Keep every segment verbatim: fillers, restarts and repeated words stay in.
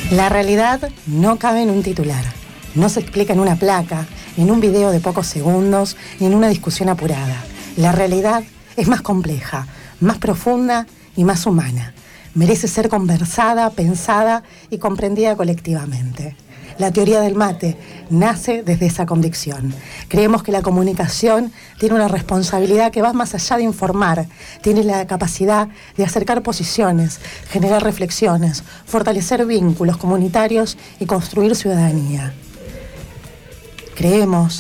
La realidad no cabe en un titular, no se explica en una placa, en un video de pocos segundos, ni en una discusión apurada. La realidad es más compleja, más profunda y más humana. Merece ser conversada, pensada y comprendida colectivamente. La teoría del mate nace desde esa convicción. Creemos que la comunicación tiene una responsabilidad que va más allá de informar, tiene la capacidad de acercar posiciones, generar reflexiones, fortalecer vínculos comunitarios y construir ciudadanía. Creemos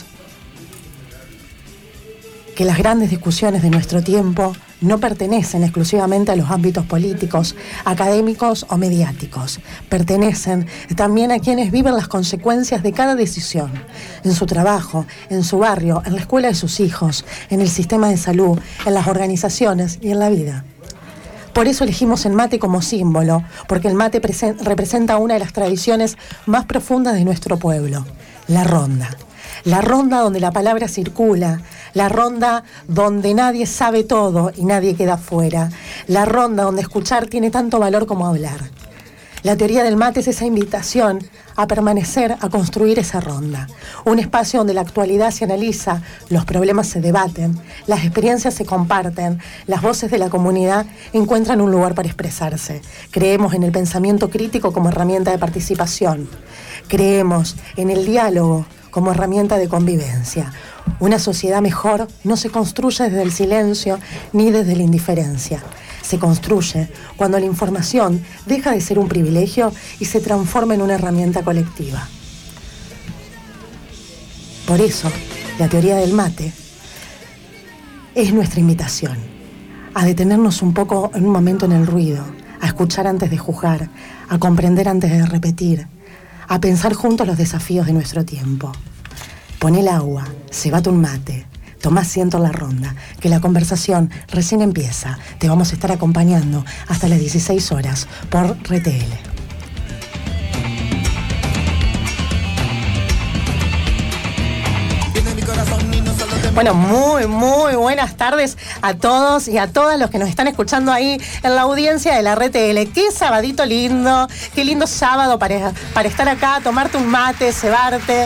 que las grandes discusiones de nuestro tiempo no pertenecen exclusivamente a los ámbitos políticos, académicos o mediáticos. Pertenecen también a quienes viven las consecuencias de cada decisión, en su trabajo, en su barrio, en la escuela de sus hijos, en el sistema de salud, en las organizaciones y en la vida. Por eso elegimos el mate como símbolo, porque el mate presen- representa una de las tradiciones más profundas de nuestro pueblo, la ronda. La ronda donde la palabra circula, la ronda donde nadie sabe todo y nadie queda fuera, la ronda donde escuchar tiene tanto valor como hablar. La teoría del mate es esa invitación a permanecer, a construir esa ronda. Un espacio donde la actualidad se analiza, los problemas se debaten, las experiencias se comparten, las voces de la comunidad encuentran un lugar para expresarse. Creemos en el pensamiento crítico como herramienta de participación. Creemos en el diálogo como herramienta de convivencia. Una sociedad mejor no se construye desde el silencio ni desde la indiferencia. Se construye cuando la información deja de ser un privilegio y se transforma en una herramienta colectiva. Por eso, la teoría del mate es nuestra invitación a detenernos un poco en un momento en el ruido, a escuchar antes de juzgar, a comprender antes de repetir, a pensar juntos los desafíos de nuestro tiempo. Pon el agua, cebate un mate, toma asiento en la ronda, que la conversación recién empieza. Te vamos a estar acompañando hasta las dieciséis horas por R T L. Bueno, muy, muy buenas tardes a todos y a todas los que nos están escuchando ahí en la audiencia de la R T L. Qué sabadito lindo, qué lindo sábado para, para estar acá, tomarte un mate, cebarte.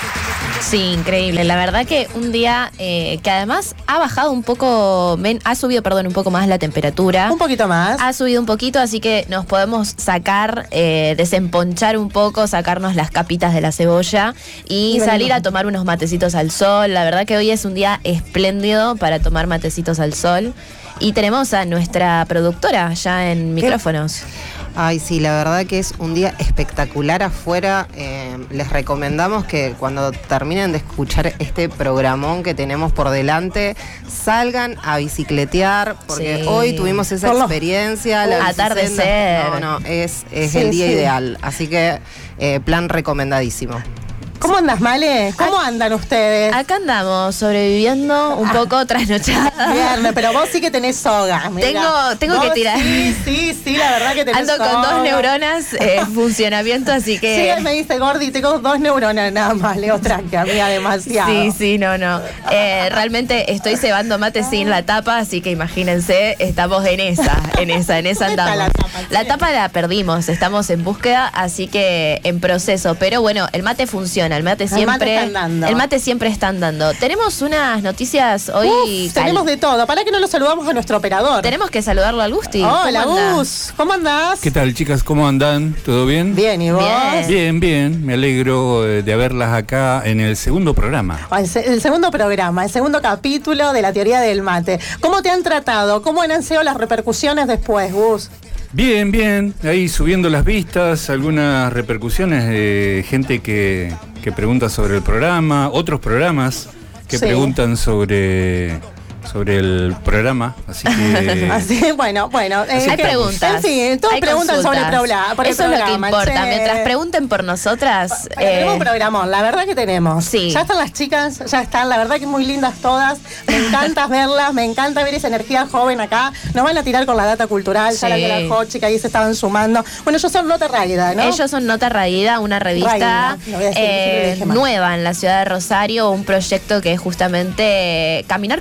Sí, increíble. La verdad que un día eh, que además ha bajado un poco, men, ha subido, perdón, un poco más la temperatura. Un poquito más. Ha subido un poquito, así que nos podemos sacar, eh, desemponchar un poco, sacarnos las capitas de la cebolla y, y salir a tomar unos matecitos al sol. La verdad que hoy es un día espléndido para tomar matecitos al sol. Y tenemos a nuestra productora ya en micrófonos. Ay, sí, la verdad que es un día espectacular afuera. Eh, les recomendamos que cuando terminen de escuchar este programón que tenemos por delante, salgan a bicicletear, porque sí, hoy tuvimos esa por experiencia. La atardecer. No, no, es, es sí, el día sí. ideal. Así que eh, plan recomendadísimo. ¿Cómo andas, Male? ¿Cómo andan ustedes? Acá andamos, sobreviviendo un poco trasnochada. Viernes, pero vos sí que tenés soga. Mira. Tengo, tengo vos que tirar. Sí, sí, sí, la verdad que tenés Ando soga. con dos neuronas en eh, funcionamiento, así que... Sí, me dice Gordi, tengo dos neuronas nada más, Leo Tranque, amiga, demasiado. Sí, sí, no, no. Eh, realmente estoy cebando mate sin la tapa, así que imagínense, estamos en esa, en esa, en esa andamos. La tapa, la tapa la perdimos, estamos en búsqueda, así que en proceso. Pero bueno, el mate funciona, el mate siempre... El mate está andando. El mate siempre está andando. Tenemos unas noticias hoy... Uf, tenemos de todo. ¿Para que no lo saludamos a nuestro operador? Tenemos que saludarlo al Gusti. Hola, Gus. ¿Cómo andás? ¿Qué tal, chicas? ¿Cómo andan? ¿Todo bien? Bien, ¿y vos? Bien. Bien, bien. Me alegro eh, de haberlas acá en el segundo programa. El, se- el segundo programa, el segundo capítulo de la teoría del mate. ¿Cómo te han tratado? ¿Cómo han sido las repercusiones después, Gus? Bien, bien. Ahí subiendo las vistas, algunas repercusiones de gente que, que pregunta sobre el programa, otros programas que Sí. preguntan sobre... sobre el programa, así que... Así, bueno, bueno. eh, Hay que- preguntas. En fin, todos hay preguntan sobre el, consultas. probla- por el Eso es lo que programa. importa. che. Mientras pregunten por nosotras... Bueno, eh, tenemos un programón, la verdad que tenemos. Sí. Ya están las chicas, ya están, la verdad que muy lindas todas. Me encanta verlas, me encanta ver esa energía joven acá. Nos van a tirar con la data cultural, ya la Sí. vi a la Jochi, que ahí se estaban sumando. Bueno, ellos son Nota Raída, ¿no? Ellos son Nota Raída, una revista Raída, lo voy a decir, siempre eh, lo dije mal. nueva en la ciudad de Rosario, un proyecto que es justamente caminar con John Fuller.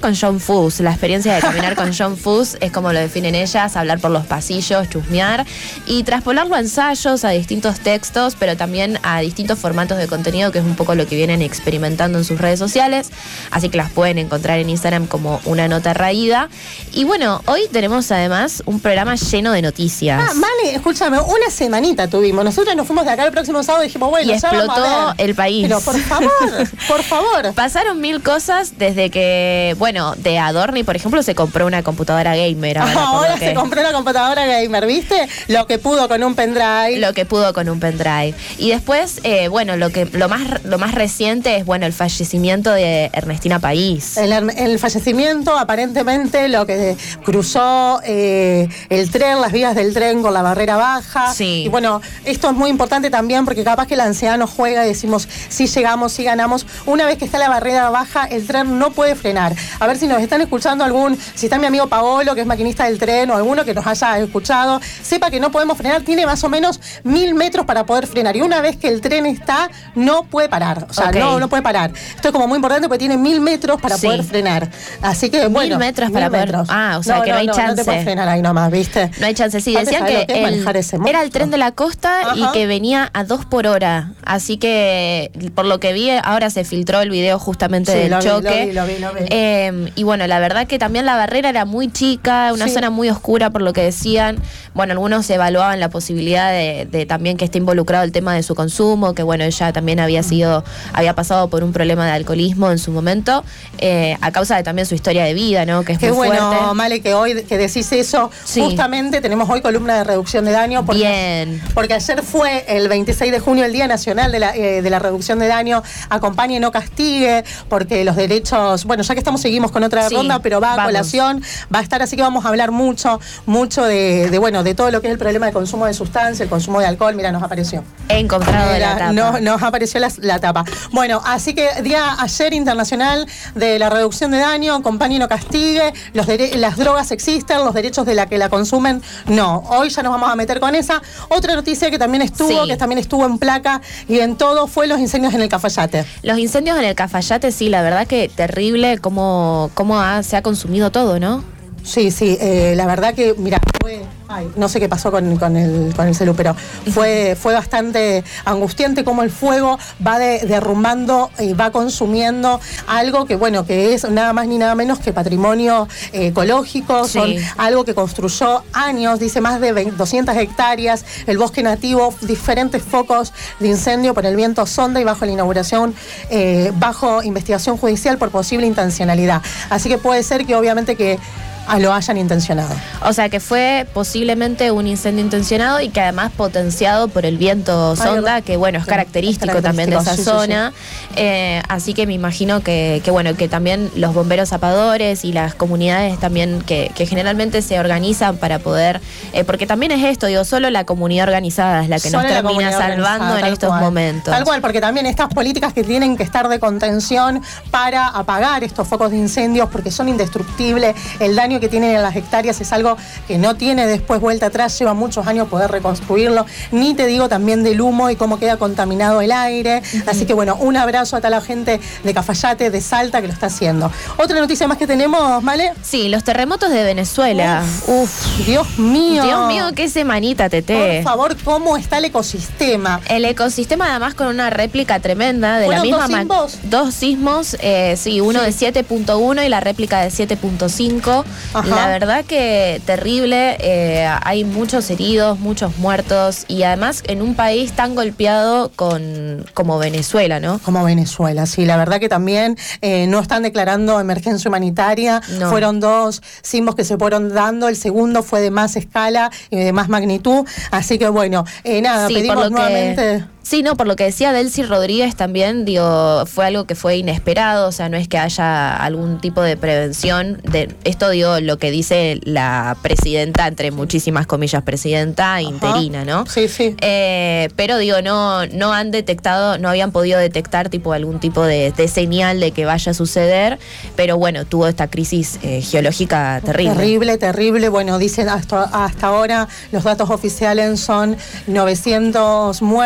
Fuss. La experiencia de caminar con John Fuss es como lo definen ellas, hablar por los pasillos, chusmear y traspolarlo a ensayos, a distintos textos, pero también a distintos formatos de contenido, que es un poco lo que vienen experimentando en sus redes sociales. Así que las pueden encontrar en Instagram como Una Nota Raída. Y bueno, hoy tenemos además un programa lleno de noticias. Ah, vale, escúchame, una semanita tuvimos. Nosotros nos fuimos de acá el próximo sábado y dijimos, bueno, y ya explotó vamos a ver. el país. Pero por favor, por favor. Pasaron mil cosas desde que, bueno, de Adorni, por ejemplo, se compró una computadora gamer. Ahora, ahora que... se compró una computadora gamer, ¿viste? Lo que pudo con un pendrive. Lo que pudo con un pendrive. Y después, eh, bueno, lo que lo más lo más reciente es, bueno, el fallecimiento de Ernestina País. El, el fallecimiento, aparentemente, lo que cruzó eh, el tren, las vías del tren con la barrera baja. Sí. Y bueno, esto es muy importante también porque capaz que la ansiedad nos juega y decimos, si llegamos, si ganamos. Una vez que está la barrera baja, el tren no puede frenar. A ver si nos están escuchando algún, si está mi amigo Paolo, que es maquinista del tren, o alguno que nos haya escuchado, sepa que no podemos frenar, tiene más o menos mil metros para poder frenar. Y una vez que el tren está, no puede parar. O sea, okay. no, no puede parar. Esto es como muy importante porque tiene mil metros para sí. poder frenar. Así que, bueno. Mil metros para mil poder. Metros. Ah, o sea, no, que no, no hay no, chance. No te puedes frenar ahí nomás, ¿viste? No hay chance. Sí, Aparte, decían que, que el, era el tren de la costa. Ajá. Y que venía a dos por hora. Así que, por lo que vi, ahora se filtró el video justamente sí, del lo choque. Vi, lo vi, lo vi, lo vi. Eh, y bueno, la verdad que también la barrera era muy chica, una sí. zona muy oscura, por lo que decían. Bueno, algunos evaluaban la posibilidad de, de también que esté involucrado el tema de su consumo, que bueno, ella también había sido, había pasado por un problema de alcoholismo en su momento, eh, a causa de también su historia de vida, ¿no? Que es Qué muy bueno, fuerte. Male, que hoy que decís eso, sí. justamente tenemos hoy columna de reducción de daño. Porque, Bien. Porque ayer fue el veintiséis de junio, el Día Nacional de la, eh, de la Reducción de Daño. Acompañe, no castigue, porque los derechos, bueno, ya que estamos, seguimos con otra sí, ronda, pero va a vamos. colación, va a estar, así que vamos a hablar mucho, mucho de, de, bueno, de todo lo que es el problema de consumo de sustancia, el consumo de alcohol. Mira, nos apareció. He encontrado Mira, la tapa. No, nos apareció la, la tapa. Bueno, así que Día ayer internacional de la reducción de daño, acompañe, no castigue, los dere- las drogas existen, los derechos de la que la consumen, no. Hoy ya nos vamos a meter con esa. Otra noticia que también estuvo, sí. que también estuvo en placa y en todo, fue los incendios en el Cafayate. Los incendios en el Cafayate, sí, la verdad que terrible cómo, cómo ha, se ha consumido todo, ¿no? Sí, sí, eh, la verdad que, mira, fue, ay, no sé qué pasó con, con el con el celu, pero fue, fue bastante angustiante cómo el fuego va de, derrumbando y va consumiendo algo que, bueno, que es nada más ni nada menos que patrimonio eh, ecológico, sí. son algo que construyó años, dice más de veinte, doscientas hectáreas, el bosque nativo, diferentes focos de incendio por el viento sonda y bajo la inauguración, eh, bajo investigación judicial por posible intencionalidad. Así que puede ser que obviamente que a lo hayan intencionado. O sea que fue posiblemente un incendio intencionado y que además potenciado por el viento sonda, Ay, que bueno, es característico, es característico también de esa sí, zona. Sí, sí. Eh, así que me imagino que, que bueno, que también los bomberos zapadores y las comunidades también que, que generalmente se organizan para poder, eh, porque también es esto, digo, solo la comunidad organizada es la que solo nos termina salvando en estos cual. momentos. Tal cual, porque también estas políticas que tienen que estar de contención para apagar estos focos de incendios, porque son indestructibles, el daño que tienen en las hectáreas es algo que no tiene después vuelta atrás, lleva muchos años poder reconstruirlo, ni te digo también del humo y cómo queda contaminado el aire, uh-huh. así que bueno, un abrazo a toda la gente de Cafayate, de Salta, que lo está haciendo. Otra noticia más que tenemos, ¿vale? Sí, los terremotos de Venezuela. Uf, Uf Dios mío. Dios mío, qué semanita, Tete. Por favor, ¿cómo está el ecosistema? El ecosistema además con una réplica tremenda de la ¿Fueron misma... dos sismos? Dos sismos, eh, sí, uno sí. de siete punto uno y la réplica de siete punto cinco. Ajá. La verdad que terrible, eh, hay muchos heridos, muchos muertos y además en un país tan golpeado con como Venezuela, ¿no? Como Venezuela, sí, la verdad que también eh, no están declarando emergencia humanitaria, no. Fueron dos sismos que se fueron dando, el segundo fue de más escala y de más magnitud, así que bueno, eh, nada, sí, pedimos por lo nuevamente... Que... Sí, no, por lo que decía Delcy Rodríguez también, digo, fue algo que fue inesperado, o sea, no es que haya algún tipo de prevención. De esto, digo, lo que dice la presidenta, entre muchísimas comillas, presidenta Ajá. interina, ¿no? Sí, sí. Eh, pero, digo, no, no han detectado, no habían podido detectar tipo algún tipo de, de señal de que vaya a suceder, pero bueno, tuvo esta crisis eh, geológica terrible. Terrible, terrible. Bueno, dicen hasta, hasta ahora los datos oficiales son novecientos muertos,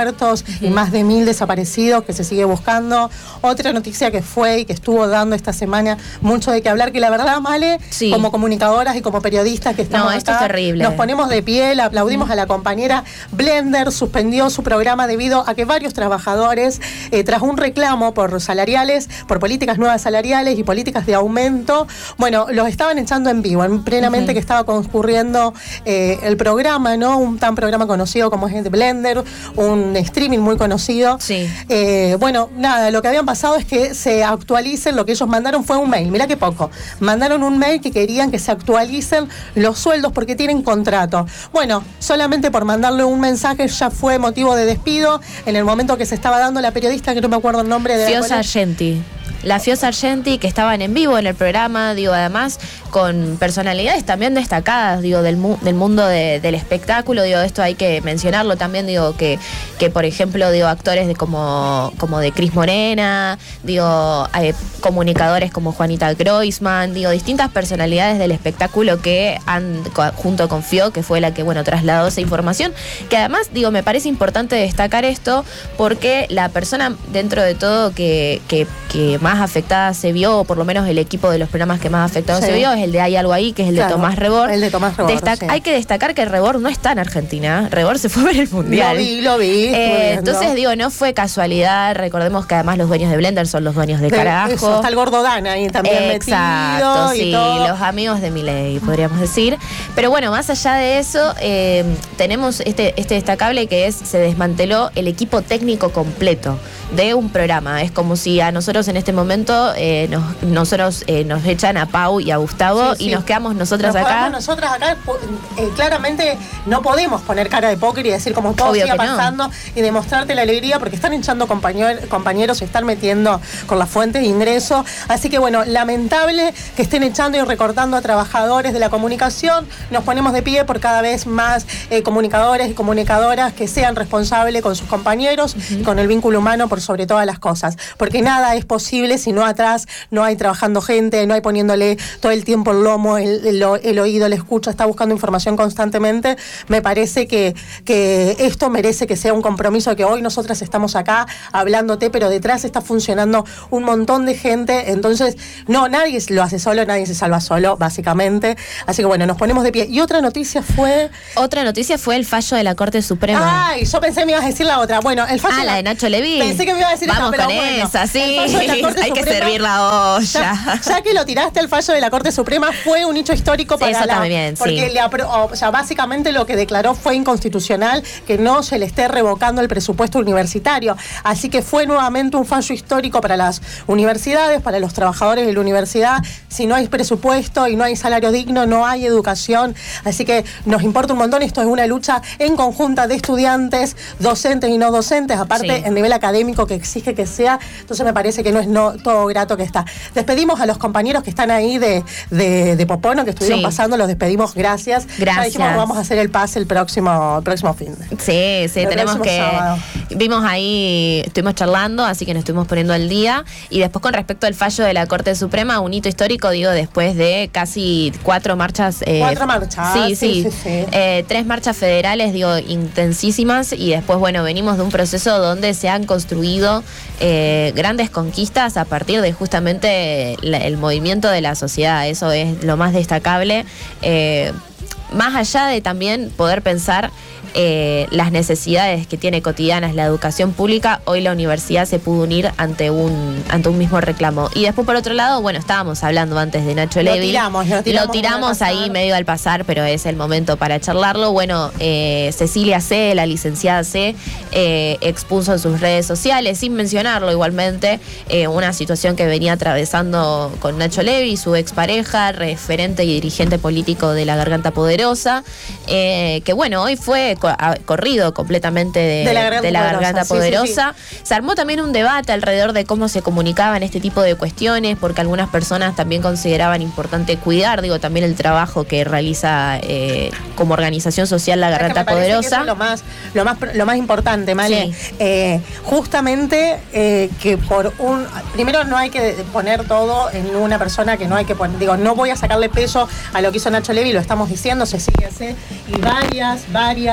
uh-huh. y más de mil desaparecidos que se sigue buscando. Otra noticia que fue y que estuvo dando esta semana mucho de qué hablar, que la verdad, Male, sí. como comunicadoras y como periodistas que estamos no, esto acá, es terrible. nos ponemos de pie, le aplaudimos uh-huh. a la compañera. Blender suspendió su programa debido a que varios trabajadores, eh, tras un reclamo por salariales, por políticas nuevas salariales y políticas de aumento, bueno, los estaban echando en vivo, en plenamente uh-huh. que estaba concurriendo eh, el programa, ¿no? Un tan programa conocido como es el de Blender, un streaming muy conocido. Sí. Eh, bueno, nada, lo que habían pasado es que se actualicen, lo que ellos mandaron fue un mail, mirá qué poco, mandaron un mail que querían que se actualicen los sueldos porque tienen contrato. Bueno, solamente por mandarle un mensaje ya fue motivo de despido en el momento que se estaba dando la periodista, que no me acuerdo el nombre de... Fio Sargenti. La Fio Sargenti, que estaban en vivo en el programa, digo, además con personalidades también destacadas, digo, del, mu- del mundo de, del espectáculo, digo, esto hay que mencionarlo también, digo, que, que por ejemplo, digo, actores de como, como de Cris Morena, digo, eh, comunicadores como Juanita Groisman, digo, distintas personalidades del espectáculo que han, junto con Fio, que fue la que, bueno, trasladó esa información, que además, digo, me parece importante destacar esto, porque la persona, dentro de todo, que, que, que más afectada se vio, o por lo menos el equipo de los programas que más afectados sí. se vio, es el de Hay Algo Ahí, que es el claro, de Tomás Rebord. El de Tomás Rebord, Destac- sí. Hay que destacar que Rebord no está en Argentina. Rebord se fue a ver el Mundial. Lo vi, lo vi. Eh, entonces, digo, no fue casualidad. Recordemos que además los dueños de Blender son los dueños de, de Carajo. Eso, está el Gordo Dan ahí también Exacto, metido. sí, y todo. Los amigos de Milei, podríamos decir. Pero bueno, más allá de eso, eh, tenemos este, este destacable que es, se desmanteló el equipo técnico completo de un programa. Es como si a nosotros en este momento eh, nos, nosotros eh, nos echan a Pau y a Gustavo sí, sí. y nos quedamos nosotras nos acá. Nosotras acá eh, claramente no podemos poner cara de póker y decir como todo Obvio siga que pasando no. y demostrarte la alegría porque están echando compañer, compañeros, se están metiendo con las fuentes de ingreso. Así que bueno, lamentable que estén echando y recortando a trabajadores de la comunicación. Nos ponemos de pie por cada vez más eh, comunicadores y comunicadoras que sean responsables con sus compañeros uh-huh. y con el vínculo humano por sobre todas las cosas. Porque nada es posible si no atrás no hay trabajando gente, no hay poniéndole todo el tiempo el lomo, el, el, el oído, la escucha, está buscando información constantemente. Me parece que, que esto merece que sea un compromiso de que hoy nosotras estamos acá hablándote, pero detrás está funcionando un montón de gente. Entonces, no, nadie lo hace solo, nadie se salva solo, básicamente. Así que bueno, nos ponemos de pie. Y otra noticia fue... Otra noticia fue el fallo de la Corte Suprema. Ay, yo pensé que me ibas a decir la otra. Bueno, el fallo... Ah, la de Nacho Levy. Pensé que me ibas a decir Vamos esa, pero con bueno, esa, sí. Hay Suprema, que servir la olla. Ya, ya que lo tiraste, el fallo de la Corte Suprema fue un hecho histórico para sí, eso la... También, porque sí. le apro- o sea, básicamente lo que declaró fue inconstitucional que no se le esté revocando el presupuesto universitario. Así que fue nuevamente un fallo histórico para las universidades, para los trabajadores de la universidad. Si no hay presupuesto y no hay salario digno, no hay educación. Así que nos importa un montón. Esto es una lucha en conjunta de estudiantes, docentes y no docentes, aparte sí. el nivel académico que exige que sea. Entonces me parece que no es no, todo grato que está. Despedimos a los compañeros que están ahí de, de, de Popono, que estuvieron sí. pasando, los despedimos, gracias. Gracias. Ya dijimos que vamos a hacer el pase el próximo, el próximo fin. Sí, sí, el tenemos que... sábado. Vimos ahí, estuvimos charlando, así que nos estuvimos poniendo al día. Y después con respecto al fallo de la Corte Suprema, un hito histórico, digo, después de casi cuatro marchas... Eh, cuatro marchas. Sí, sí. sí, sí, sí. Eh, tres marchas federales, digo, intensísimas. Y después, bueno, venimos de un proceso donde se han construido eh, grandes conquistas a partir de justamente la, el movimiento de la sociedad. Eso es lo más destacable. Eh, más allá de también poder pensar eh, las necesidades que tiene cotidianas la educación pública, hoy la universidad se pudo unir ante un ante un mismo reclamo. Y después, por otro lado, bueno, estábamos hablando antes de Nacho Levy. Lo tiramos, lo tiramos, lo tiramos ahí medio al pasar, pero es el momento para charlarlo. Bueno, eh, Cecilia C., la licenciada C., eh, expuso en sus redes sociales, sin mencionarlo igualmente, eh, una situación que venía atravesando con Nacho Levy, su expareja, referente y dirigente político de la Garganta Poderosa, eh, que bueno, hoy fue co- a, corrido completamente de, de la Garganta de la Poderosa. Garganta Sí, Poderosa. sí, sí. Se armó también un debate alrededor de cómo se comunicaban este tipo de cuestiones, porque algunas personas también consideraban importante cuidar, digo, también el trabajo que realiza eh, como organización social la Garganta es que me Poderosa. Que eso es lo más, lo más, lo más importante, Male. Sí. Eh, justamente eh, que por un... Primero no hay que poner todo en una persona que no hay que poner... Digo, no voy a sacarle peso a lo que hizo Nacho Levy, lo estamos diciendo, Cecilia C. y varias, varias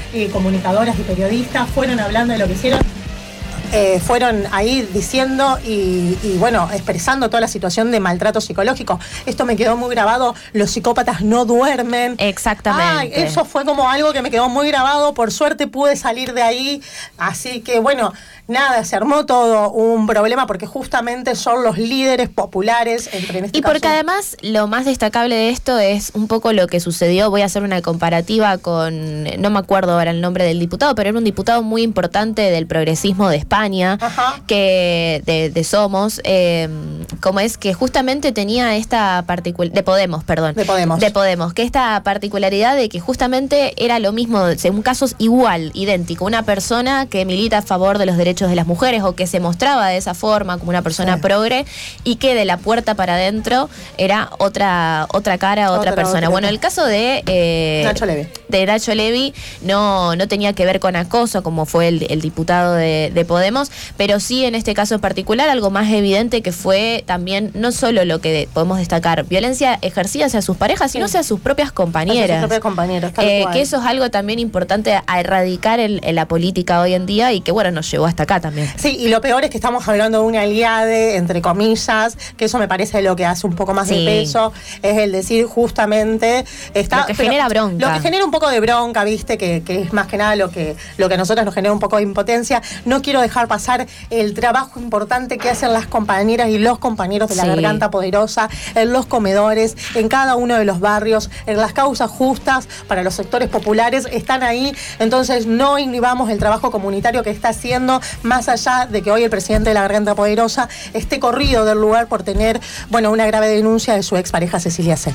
y comunicadoras y periodistas fueron hablando de lo que hicieron. Eh, fueron ahí diciendo y, y bueno, expresando toda la situación de maltrato psicológico. Esto me quedó muy grabado, los psicópatas no duermen. Exactamente. Ay, eso fue como algo que me quedó muy grabado, por suerte pude salir de ahí, así que bueno, nada, se armó todo un problema porque justamente son los líderes populares entre en este Y porque caso. además lo más destacable de esto es un poco lo que sucedió. Voy a hacer una comparativa con, no me acuerdo ahora el nombre del diputado, pero era un diputado muy importante del progresismo de España, Ajá. que de, de Somos, eh, como es que justamente tenía esta particularidad, de Podemos, perdón. De Podemos. De Podemos, que esta particularidad de que justamente era lo mismo, según casos igual, idéntico, una persona que milita a favor de los derechos de las mujeres o que se mostraba de esa forma como una persona sí. progre y que de la puerta para adentro era otra otra cara, otra, otra persona. Otra, bueno, otra. El caso de eh, Nacho Levi. de Nacho Levi no, no tenía que ver con acoso como fue el, el diputado de, de Podemos, pero sí en este caso en particular algo más evidente que fue también no solo lo que podemos destacar, violencia ejercida hacia sus parejas, sino sí. hacia sus propias compañeras. Hacia sus propias compañeras, tal eh, cual. Que eso es algo también importante a erradicar en, en la política hoy en día y que bueno, nos llevó hasta acá también. Sí, y lo peor es que estamos hablando de una aliade, entre comillas, que eso me parece lo que hace un poco más sí. de peso, es el decir justamente... Está, lo que genera bronca. Lo que genera un poco de bronca, viste, que, que es más que nada lo que, lo que a nosotros nos genera un poco de impotencia. No quiero dejar pasar el trabajo importante que hacen las compañeras y los compañeros de la sí. Garganta Poderosa, en los comedores, en cada uno de los barrios, en las causas justas para los sectores populares, están ahí. Entonces no inhibamos el trabajo comunitario que está haciendo, más allá de que hoy el presidente de la Garganta Poderosa esté corrido del lugar por tener, bueno, una grave denuncia de su expareja Cecilia C.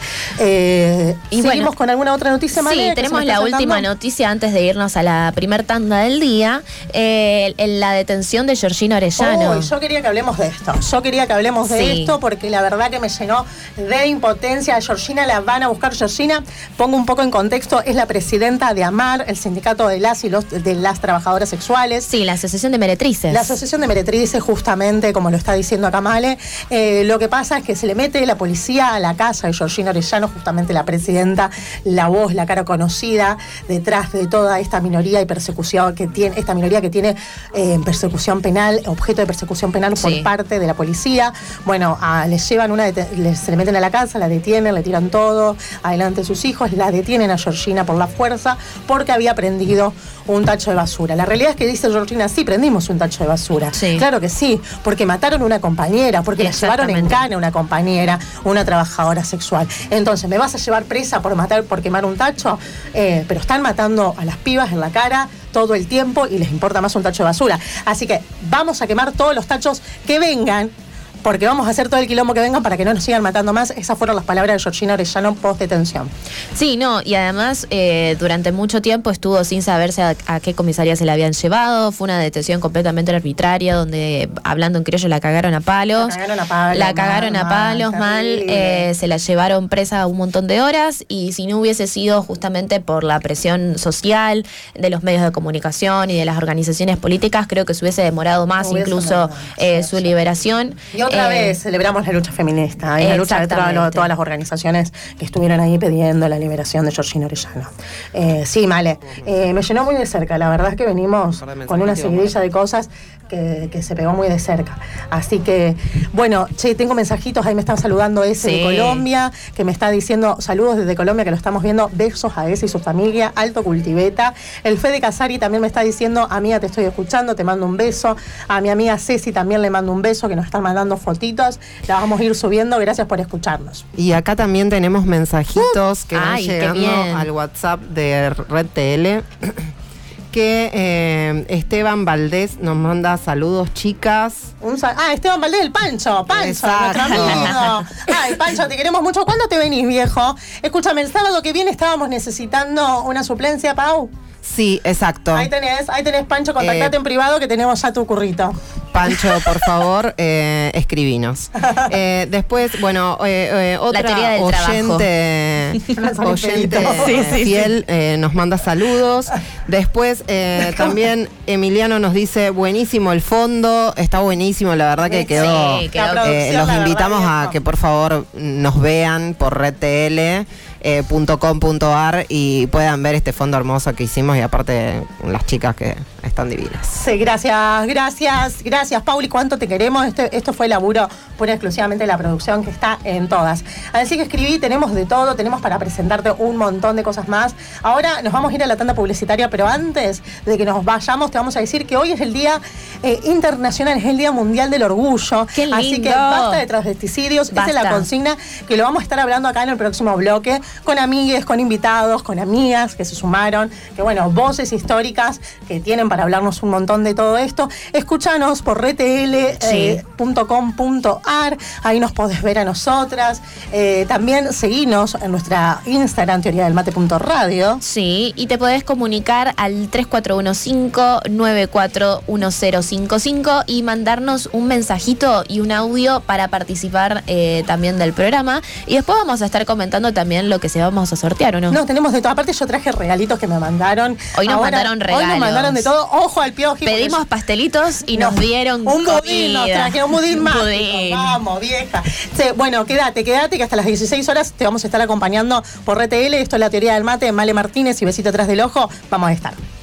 Eh, y ¿Seguimos bueno, con alguna otra noticia, María? Sí, tenemos la saltando? última noticia antes de irnos a la primer tanda del día, eh, en la detención de Georgina Orellano. Oh, yo quería que hablemos de esto, yo quería que hablemos de sí. esto porque la verdad que me llenó de impotencia. A Georgina la van a buscar. Georgina, pongo un poco en contexto, es la presidenta de AMAR, el sindicato de las y los de las trabajadoras sexuales. Sí, la Asociación de Meretrices. La Asociación de Meretrices, justamente, como lo está diciendo acá Male, eh, lo que pasa es que se le mete la policía a la casa de Georgina Orellano, justamente la presidenta, la voz, la cara conocida detrás de toda esta minoría y persecución que tiene, esta minoría que tiene eh, persecución penal, objeto de persecución penal por sí. parte de la policía. Bueno, a, les llevan una, les, se le meten a la casa, la detienen, le tiran todo adelante de sus hijos, la detienen a Georgina por la fuerza porque había prendido un tacho de basura. La realidad es que dice Georgina, sí, prendimos un tacho de basura. Sí. Claro que sí, porque mataron a una compañera, porque la llevaron en cana a una compañera, una trabajadora sexual. Entonces, ¿me vas a llevar presa por matar, por quemar un tacho? Eh, pero están matando a las pibas en la cara todo el tiempo y les importa más un tacho de basura. Así que vamos a quemar todos los tachos que vengan, porque vamos a hacer todo el quilombo que vengan para que no nos sigan matando más. Esas fueron las palabras de Georgina Orellano post detención. Sí, no, y además eh, durante mucho tiempo estuvo sin saberse a, a qué comisaría se la habían llevado. Fue una detención completamente arbitraria donde, hablando en criollo, la cagaron a palos. La cagaron a palos. La cagaron mal, a palos mal, mal eh, se la llevaron presa un montón de horas y si no hubiese sido justamente por la presión social de los medios de comunicación y de las organizaciones políticas, creo que se hubiese demorado más no incluso eh, su liberación. Y otra eh, vez celebramos la lucha feminista y la lucha de todas, todas las organizaciones que estuvieron ahí pidiendo la liberación de Georgina Orellano. Eh, sí, Male, eh, me llenó muy de cerca. La verdad es que venimos con una seguidilla de cosas que, que se pegó muy de cerca. Así que, bueno, che, tengo mensajitos, ahí me están saludando ese sí. de Colombia, que me está diciendo saludos desde Colombia, que lo estamos viendo, besos a ese y su familia, Alto Cultiveta. El Fede Casari también me está diciendo, amiga, te estoy escuchando, te mando un beso. A mi amiga Ceci también le mando un beso, que nos están mandando fotitos, la vamos a ir subiendo, gracias por escucharnos. Y acá también tenemos mensajitos uh, que van ay, llegando al WhatsApp de Red T L, que eh, Esteban Valdés nos manda saludos, chicas. Un sal- ah, Esteban Valdés, el Pancho, Pancho, exacto. Nuestro amigo. Ay, Pancho, te queremos mucho. ¿Cuándo te venís, viejo? Escúchame, el sábado que viene estábamos necesitando una suplencia, Pau. Sí, exacto. Ahí tenés, ahí tenés, Pancho, contactate eh, en privado que tenemos ya tu currito. Pancho, por favor, eh, escribinos. Eh, después, bueno, eh, eh, otra oyente, oyente sí, sí, fiel sí. Eh, nos manda saludos. Después eh, también Emiliano nos dice, buenísimo el fondo, está buenísimo, la verdad que quedó. Sí, quedó. Eh, los invitamos a que por favor nos vean por Red T L. eh, punto com punto ar y puedan ver este fondo hermoso que hicimos y aparte las chicas que están divinas. Sí, gracias, gracias, gracias, Pauli, cuánto te queremos. Este, esto fue laburo pura y exclusivamente de la producción que está en todas. Así que escribí, tenemos de todo, tenemos para presentarte un montón de cosas más. Ahora nos vamos a ir a la tanda publicitaria, pero antes de que nos vayamos te vamos a decir que hoy es el Día eh, Internacional, es el Día Mundial del Orgullo. ¡Qué lindo! Así que basta de transvesticidios, esa es la consigna que lo vamos a estar hablando acá en el próximo bloque, con amigues, con invitados, con amigas que se sumaron, que bueno, voces históricas que tienen para hablarnos un montón de todo esto. Escúchanos por r t l punto com punto ar, ahí nos podés ver a nosotras. Eh, también seguinos en nuestra Instagram, teoría del mate punto radio. Sí, y te podés comunicar al tres cuatro uno cinco, nueve cuatro uno cero cinco cinco y mandarnos un mensajito y un audio para participar eh, también del programa. Y después vamos a estar comentando también lo que se vamos a sortear, ¿o no? No, tenemos de todo. Aparte yo traje regalitos que me mandaron. Hoy nos Ahora, mandaron regalos. Hoy nos mandaron de todo. Ojo al Pioji. Pedimos yo... pastelitos y no, nos dieron un comida. budín, nos trajeron un budín más. Budín. Vamos, vieja. Sí, bueno, quédate, quédate que hasta las dieciséis horas te vamos a estar acompañando por R T L. Esto es La Teoría del Mate, Male Martínez y Besito Atrás del Ojo. Vamos a estar.